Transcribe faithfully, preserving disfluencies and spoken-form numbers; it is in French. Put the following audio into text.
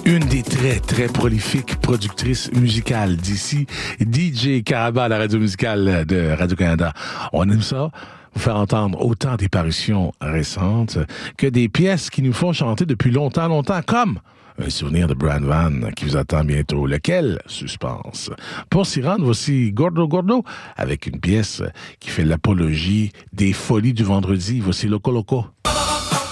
Une des très, très prolifiques productrices musicales d'ici, D J Caraba à la radio musicale de Radio-Canada. On aime ça, vous faire entendre autant des parutions récentes que des pièces qui nous font chanter depuis longtemps, longtemps, comme un souvenir de Brian Van qui vous attend bientôt. Lequel? Suspense. Pour s'y rendre, voici Gordo Gordo avec une pièce qui fait l'apologie des folies du vendredi. Voici Loco Loco.